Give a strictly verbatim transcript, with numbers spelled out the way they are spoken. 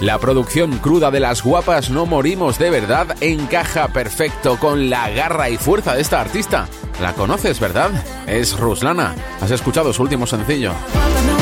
La producción cruda de Las Guapas No Morimos de Verdad encaja perfecto con la garra y fuerza de esta artista. La conoces, ¿verdad? Es Ruslana. ¿Has escuchado su último sencillo?